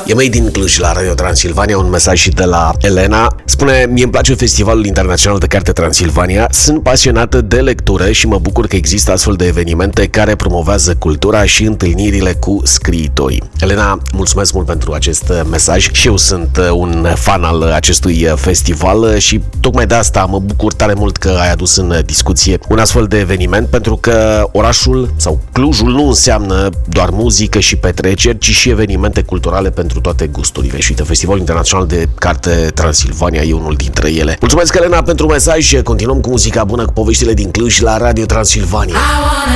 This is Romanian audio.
E mai din Cluj la Radio Transilvania, un mesaj și de la Elena. Spune: mie îmi place Festivalul Internațional de Carte Transilvania, sunt pasionată de lectură și mă bucur că există astfel de evenimente care promovează cultura și întâlnirile cu scriitorii. Elena, mulțumesc mult pentru acest mesaj și eu sunt un fan al acestui festival și tocmai de asta mă bucur tare mult că ai adus în discuție un astfel de eveniment, pentru că orașul sau Clujul nu înseamnă doar muzică și petreceri, ci și evenimente culturale pentru toate gusturile. Și uite, Festivalul Internațional de Carte Transilvania e unul dintre ele. Mulțumesc, Elena, pentru mesaj. Continuăm cu muzica bună, cu poveștile din Cluj la Radio Transilvania.